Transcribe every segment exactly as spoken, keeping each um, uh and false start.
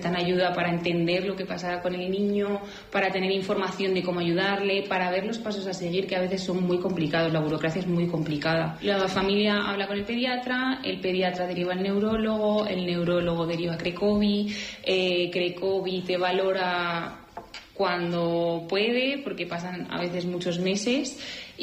necesitan ayuda para entender lo que pasa con el niño, para tener información de cómo ayudarle, para ver los pasos a seguir, que a veces son muy complicados, la burocracia es muy complicada. La familia habla con el pediatra, el pediatra deriva al neurólogo, el neurólogo deriva a Crecovi, eh, Crecovi te valora cuando puede, porque pasan a veces muchos meses,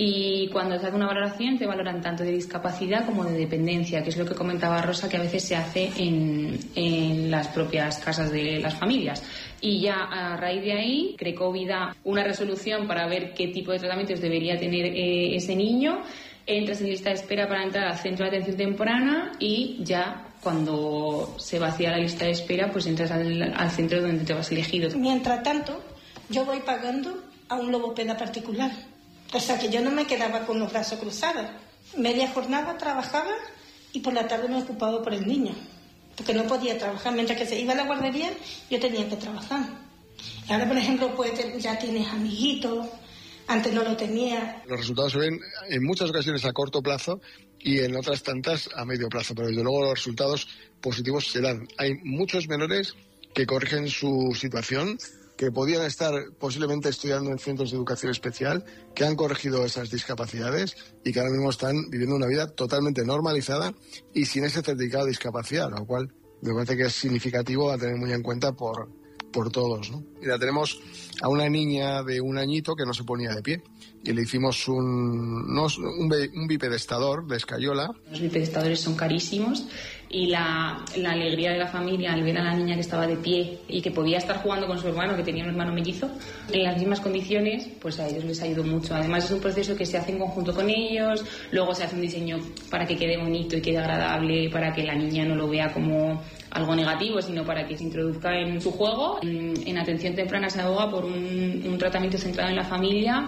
y cuando se hace una valoración te valoran tanto de discapacidad como de dependencia, que es lo que comentaba Rosa, que a veces se hace en, en las propias casas de las familias. Y ya a raíz de ahí, Crecovi da una resolución para ver qué tipo de tratamientos debería tener eh, ese niño, entras en lista de espera para entrar al centro de atención temprana y ya cuando se vacía la lista de espera, pues entras al, al centro donde te vas elegido. Mientras tanto, yo voy pagando a un logopeda particular. O sea que yo no me quedaba con los brazos cruzados. Media jornada trabajaba y por la tarde me ocupaba por el niño. Porque no podía trabajar. Mientras que se iba a la guardería, yo tenía que trabajar. Y ahora, por ejemplo, pues ya tienes amiguitos. Antes no lo tenía. Los resultados se ven en muchas ocasiones a corto plazo y en otras tantas a medio plazo. Pero desde luego los resultados positivos se dan. Hay muchos menores que corrigen su situación, que podían estar posiblemente estudiando en centros de educación especial, que han corregido esas discapacidades y que ahora mismo están viviendo una vida totalmente normalizada y sin ese certificado de discapacidad, lo cual me parece que es significativo a tener muy en cuenta por, por todos, ¿no? Mira, tenemos a una niña de un añito que no se ponía de pie y le hicimos un, no, un, un bipedestador de escayola. Los bipedestadores son carísimos y la, la alegría de la familia al ver a la niña que estaba de pie y que podía estar jugando con su hermano, que tenía un hermano mellizo, en las mismas condiciones, pues a ellos les ayudó mucho. Además es un proceso que se hace en conjunto con ellos, luego se hace un diseño para que quede bonito y quede agradable, para que la niña no lo vea como algo negativo, sino para que se introduzca en su juego. En, en atención temprana se aboga por un, un tratamiento centrado en la familia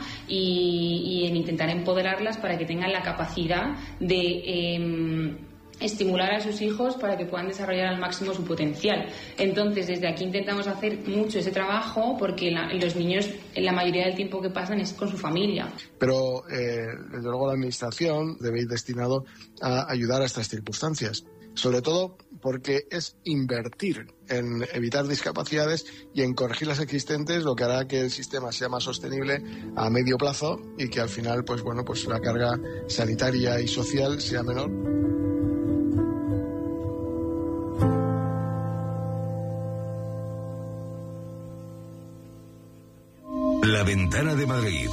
y, y en intentar empoderarlas para que tengan la capacidad de eh, estimular a sus hijos para que puedan desarrollar al máximo su potencial. Entonces, desde aquí intentamos hacer mucho ese trabajo porque la, los niños, la mayoría del tiempo que pasan es con su familia. Pero, eh, desde luego, la Administración debe ir destinado a ayudar a estas circunstancias. Sobre todo porque es invertir en evitar discapacidades y en corregir las existentes, lo que hará que el sistema sea más sostenible a medio plazo y que al final, pues bueno, pues la carga sanitaria y social sea menor. La Ventana de Madrid.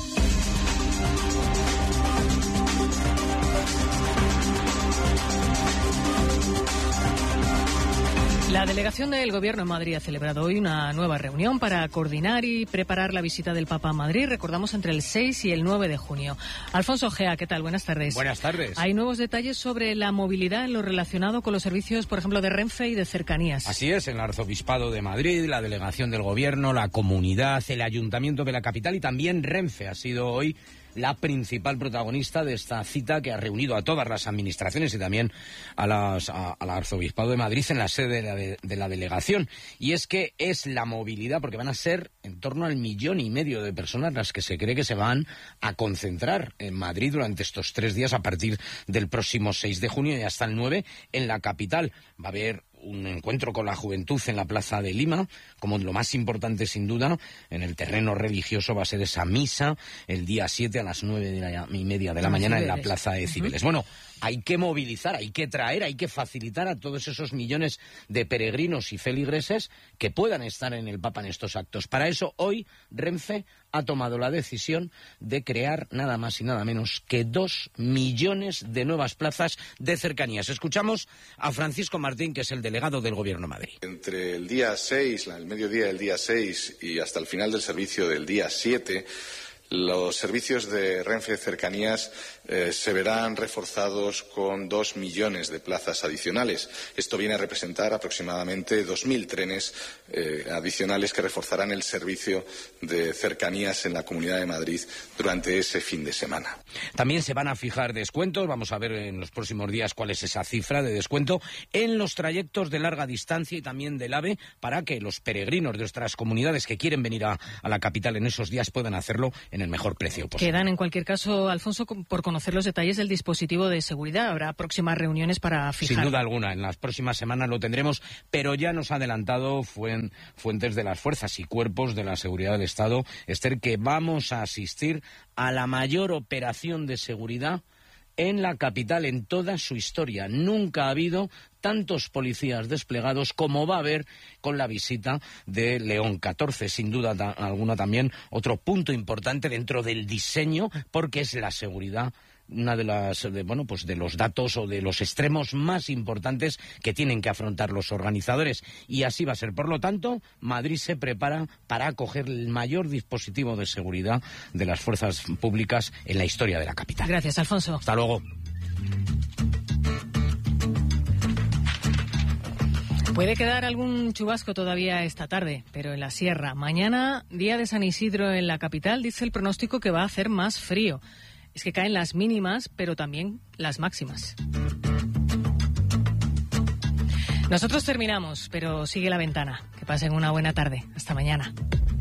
La delegación del Gobierno en Madrid ha celebrado hoy una nueva reunión para coordinar y preparar la visita del Papa a Madrid, recordamos, entre el seis y el nueve de junio. Alfonso Gea, ¿qué tal? Buenas tardes. Buenas tardes. Hay nuevos detalles sobre la movilidad en lo relacionado con los servicios, por ejemplo, de Renfe y de cercanías. Así es, en el Arzobispado de Madrid, la delegación del Gobierno, la comunidad, el Ayuntamiento de la capital y también Renfe ha sido hoy la principal protagonista de esta cita que ha reunido a todas las administraciones y también a las, a, al Arzobispado de Madrid en la sede de la, de, de la delegación. Y es que es la movilidad, porque van a ser en torno al millón y medio de personas las que se cree que se van a concentrar en Madrid durante estos tres días a partir del próximo seis de junio y hasta el nueve en la capital. Va a haber un encuentro con la juventud en la Plaza de Lima, como lo más importante sin duda. En el terreno religioso va a ser esa misa el día siete a las nueve y media de la mañana en la Plaza de Cibeles. Uh-huh. Bueno, hay que movilizar, hay que traer, hay que facilitar a todos esos millones de peregrinos y feligreses que puedan estar en el Papa en estos actos. Para eso, hoy Renfe ha tomado la decisión de crear nada más y nada menos que dos millones de nuevas plazas de cercanías. Escuchamos a Francisco Martín, que es el delegado del Gobierno de Madrid. Entre el día seis, el mediodía del día seis y hasta el final del servicio del día siete, los servicios de Renfe Cercanías eh, se verán reforzados con dos millones de plazas adicionales. Esto viene a representar aproximadamente dos mil trenes eh, adicionales que reforzarán el servicio de cercanías en la Comunidad de Madrid durante ese fin de semana. También se van a fijar descuentos, vamos a ver en los próximos días cuál es esa cifra de descuento, en los trayectos de larga distancia y también del AVE, para que los peregrinos de nuestras comunidades que quieren venir a, a la capital en esos días puedan hacerlo en el mejor precio posible. Quedan, en cualquier caso, Alfonso, por conocer los detalles del dispositivo de seguridad. Habrá próximas reuniones para fijar. Sin duda alguna, en las próximas semanas lo tendremos, pero ya nos ha adelantado fuen, fuentes de las fuerzas y cuerpos de la seguridad del Estado, Esther, que vamos a asistir a la mayor operación de seguridad en la capital en toda su historia. Nunca ha habido tantos policías desplegados como va a haber con la visita de León catorce. Sin duda ta- alguna también otro punto importante dentro del diseño, porque es la seguridad una de las de, bueno pues de los datos o de los extremos más importantes que tienen que afrontar los organizadores, y así va a ser. Por lo tanto, Madrid se prepara para acoger el mayor dispositivo de seguridad de las fuerzas públicas en la historia de la capital. Gracias, Alfonso. Hasta luego. Puede quedar algún chubasco todavía esta tarde, pero en la sierra. Mañana, día de San Isidro en la capital, dice el pronóstico que va a hacer más frío. Es que caen las mínimas, pero también las máximas. Nosotros terminamos, pero sigue La Ventana. Que pasen una buena tarde. Hasta mañana.